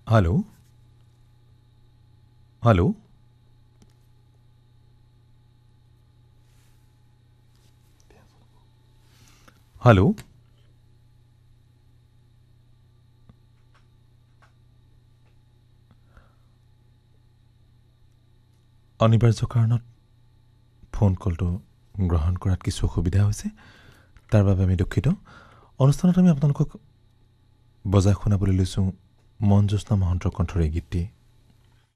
hello hello hello অনিবাৰ্য কাৰণত phone কলটো গ্ৰহণ কৰাত কিছু অসুবিধা হৈছে তাৰ বাবে আমি দুঃখিত অনুষ্ঠানত আমি আপোনালোকক বজাই শুনাবলৈ লৈছোঁ মঞ্জুস্না মহন্তৰ কণ্ঠৰ এই গীতটি